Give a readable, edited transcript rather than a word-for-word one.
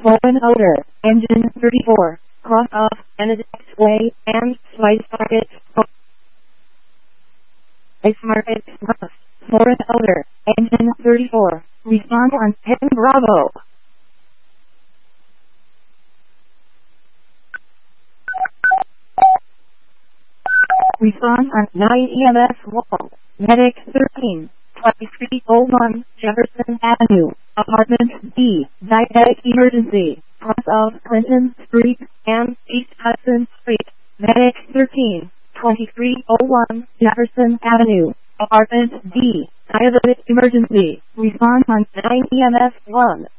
foreign odor, engine 34, cross off, Benedict Way, and Spice Market, Spice Market, cross, foreign odor, engine 34, respond on 10 Bravo. Respond on 9 EMS wall, Medic 13, 2301 Jefferson Avenue, Apartment B, Diabetic Emergency, cross of Clinton Street and East Hudson Street, Medic 13, 2301 Jefferson Avenue, Apartment B, Diabetic Emergency, respond on 9 EMS 1.